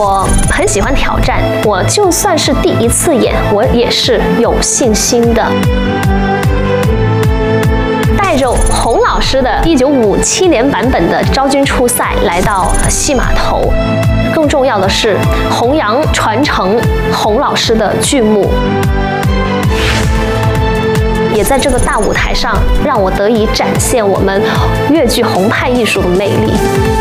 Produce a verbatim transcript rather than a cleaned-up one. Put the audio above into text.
我很喜欢挑战，我就算是第一次演，我也是有信心的。带着洪老师的一九五七年版本的《昭君出塞》来到戏码头，更重要的是弘扬传承洪老师的剧目，也在这个大舞台上让我得以展现我们粤剧红派艺术的魅力。